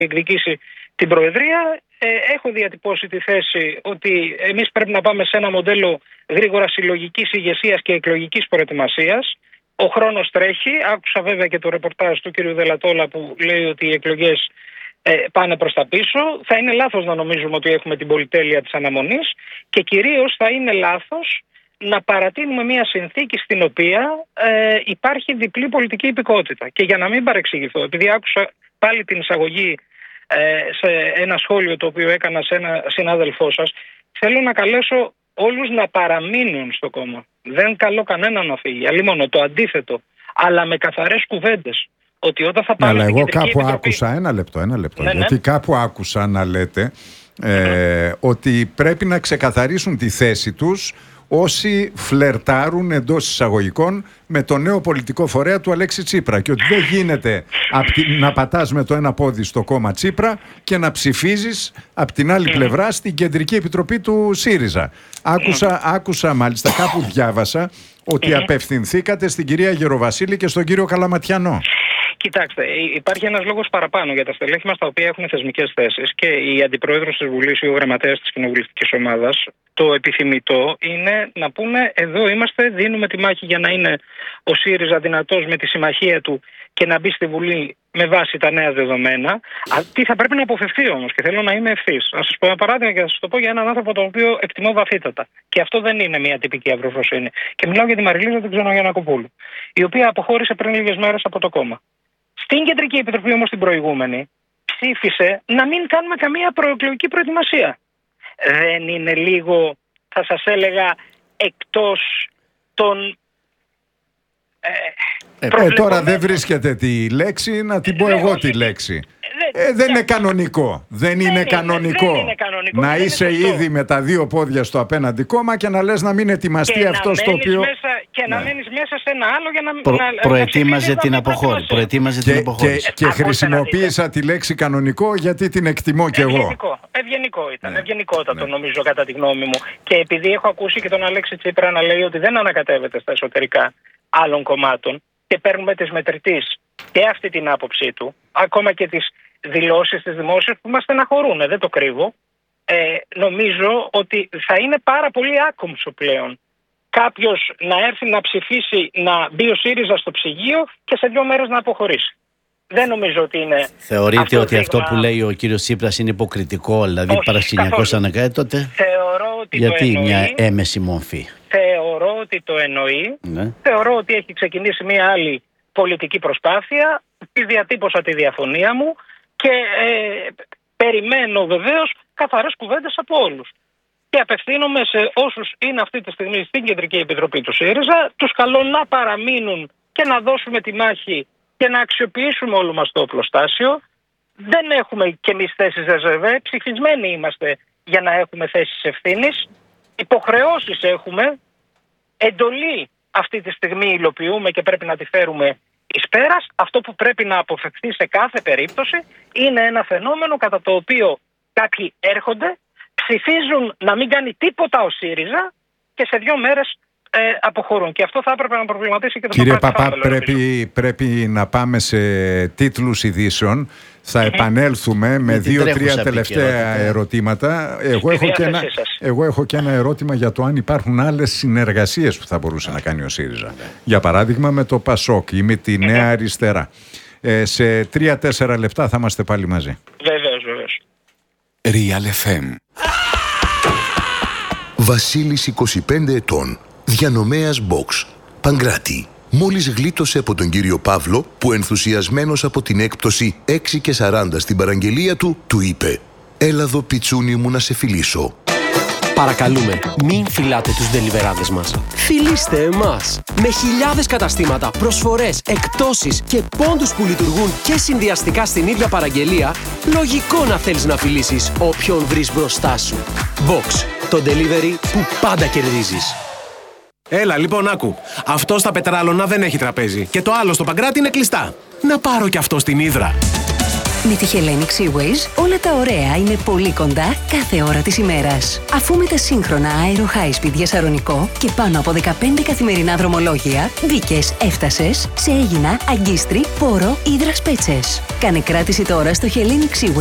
διεκδικήσει την Προεδρία. Έχω διατυπώσει τη θέση ότι εμείς πρέπει να πάμε σε ένα μοντέλο γρήγορα συλλογικής ηγεσίας και εκλογικής προετοιμασίας. Ο χρόνος τρέχει. Άκουσα βέβαια και το ρεπορτάζ του κ. Δελατόλα που λέει ότι οι εκλογές πάνε προς τα πίσω. Θα είναι λάθος να νομίζουμε ότι έχουμε την πολυτέλεια της αναμονής και κυρίως θα είναι λάθος να παρατείνουμε μια συνθήκη στην οποία υπάρχει διπλή πολιτική υπηκότητα. Και για να μην παρεξηγηθώ, επειδή άκουσα πάλι την εισαγωγή σε ένα σχόλιο το οποίο έκανα σε ένα συνάδελφό σας, θέλω να καλέσω όλους να παραμείνουν στο κόμμα. Δεν καλώ κανέναν να φύγει, αλλή μόνο το αντίθετο, αλλά με καθαρές κουβέντες. Ότι όταν θα πάμε. Αλλά εγώ κάπου άκουσα, ένα λεπτό, γιατί κάπου άκουσα να λέτε ότι πρέπει να ξεκαθαρίσουν τη θέση τους όσοι φλερτάρουν εντός εισαγωγικών με το νέο πολιτικό φορέα του Αλέξη Τσίπρα και ότι δεν γίνεται να πατάς με το ένα πόδι στο κόμμα Τσίπρα και να ψηφίζεις από την άλλη πλευρά στην Κεντρική Επιτροπή του ΣΥΡΙΖΑ. Άκουσα μάλιστα, κάπου διάβασα ότι απευθυνθήκατε στην κυρία Γεροβασίλη και στον κύριο Καλαματιανό. Κοιτάξτε, υπάρχει ένας λόγος παραπάνω για τα στελέχη μας τα οποία έχουν θεσμικές θέσεις και η αντιπρόεδρος της Βουλής ή ο γραμματέας της κοινοβουλευτικής ομάδας. Το επιθυμητό είναι να πούνε εδώ είμαστε, δίνουμε τη μάχη για να είναι ο ΣΥΡΙΖΑ δυνατός με τη συμμαχία του και να μπει στη Βουλή με βάση τα νέα δεδομένα. Τι θα πρέπει να αποφευθεί όμως, και θέλω να είμαι ευθύς. Να σας πω ένα παράδειγμα και θα σας το πω για έναν άνθρωπο τον οποίο εκτιμώ βαθύτατα. Και αυτό δεν είναι μια τυπική αυροφροσύνη. Και μιλάω για τη Μαριλίζα Ξενογιαννακοπούλου, η οποία αποχώρησε πριν λίγες μέρες από το κόμμα. Στην Κεντρική Επιτροπή όμως την προηγούμενη ψήφισε να μην κάνουμε καμία προεκλογική προετοιμασία. Δεν είναι λίγο, θα σας έλεγα, εκτός των... Τώρα δεν βρίσκεται τη λέξη, να την πω εγώ τη λέξη. Δεν είναι κανονικό. Δεν είναι κανονικό να είσαι ήδη με τα δύο πόδια στο απέναντι κόμμα και να λες να μην ετοιμαστεί αυτό το οποίο... Και να μένεις μέσα σε ένα άλλο για να... Προετοίμαζε την αποχώρηση. Και χρησιμοποίησα τη λέξη κανονικό γιατί την εκτιμώ κι εγώ. Ευγενικό ήταν. Ευγενικότατο νομίζω κατά τη γνώμη μου. Και επειδή έχω ακούσει και τον Αλέξη Τσίπρα να λέει ότι δεν ανακατεύεται στα εσωτερικά άλλων κομμάτων και παίρνουμε τις μετρητής και αυτή την άποψή του, ακόμα και τις δηλώσεις της δημόσιας που μας στεναχωρούν, δεν το κρύβω, νομίζω ότι θα είναι πάρα πολύ άκομψο πλέον κάποιος να έρθει να ψηφίσει να μπει ο ΣΥΡΙΖΑ στο ψυγείο και σε 2 μέρες να αποχωρήσει. Δεν νομίζω ότι είναι... Θεωρείτε ότι αυτό που λέει ο κύριος Τσίπρας είναι υποκριτικό, δηλαδή παρασκηνιακός αναγκάζει, τότε γιατί μια έμεση μορφή? Θεωρώ ότι το εννοεί. Ναι. Θεωρώ ότι έχει ξεκινήσει μια άλλη πολιτική προσπάθεια. Τη διατύπωσα τη διαφωνία μου και περιμένω βεβαίως καθαρές κουβέντες από όλους. Και απευθύνομαι σε όσους είναι αυτή τη στιγμή στην Κεντρική Επιτροπή του ΣΥΡΙΖΑ. Τους καλώ να παραμείνουν και να δώσουμε τη μάχη και να αξιοποιήσουμε όλο μας το οπλοστάσιο. Δεν έχουμε κι εμείς θέσεις ρεζερβέ. Ψηφισμένοι είμαστε για να έχουμε θέσεις ευθύνης. Υποχρεώσεις έχουμε. Εντολή αυτή τη στιγμή υλοποιούμε και πρέπει να τη φέρουμε εις πέρας. Αυτό που πρέπει να αποφευθεί σε κάθε περίπτωση είναι ένα φαινόμενο κατά το οποίο κάποιοι έρχονται, ψηφίζουν να μην κάνει τίποτα ο ΣΥΡΙΖΑ και σε 2 μέρες αποχωρούν. Και αυτό θα έπρεπε να προβληματίσει και το Κύριε Παπά, πρέπει να πάμε σε τίτλους ειδήσεων. Θα επανέλθουμε με 2-3 τελευταία ερωτήματα. Εγώ έχω και ένα ερώτημα για το αν υπάρχουν άλλες συνεργασίες που θα μπορούσε να κάνει ο ΣΥΡΙΖΑ. Για παράδειγμα με το ΠΑΣΟΚ ή με τη Νέα Αριστερά. Σε 3-4 λεπτά θα είμαστε πάλι μαζί. Βεβαίως. Real FM. Βασίλης 25 ετών. Διανομέας Box. Παγκράτη. Μόλις γλίτωσε από τον κύριο Παύλο που ενθουσιασμένος από την έκπτωση 6,40 στην παραγγελία του, του είπε «Έλα εδώ πιτσούνι μου να σε φιλήσω». Παρακαλούμε, μην φιλάτε τους ντελιβεράδες μας. Φιλήστε εμάς. Με χιλιάδες καταστήματα, προσφορές, εκπτώσεις και πόντους που λειτουργούν και συνδυαστικά στην ίδια παραγγελία, λογικό να θέλεις να φιλήσεις όποιον βρεις μπροστά σου. Box. Το delivery που πάντα κερδίζεις. Έλα, λοιπόν, άκου. Αυτό στα Πετράλωνα δεν έχει τραπέζι. Και το άλλο στο Παγκράτη είναι κλειστά. Να πάρω κι αυτό στην Ύδρα. Με τη Hellenic Seaways όλα τα ωραία είναι πολύ κοντά κάθε ώρα της ημέρας. Αφού με τα σύγχρονα Aero High Speed για Σαρονικό και πάνω από 15 καθημερινά δρομολόγια, μπήκες, έφτασες σε Αίγινα, Αγκίστρι, Πόρο, Ύδρας Πέτσες. Κάνε κράτηση τώρα στο Hellenic Seaways.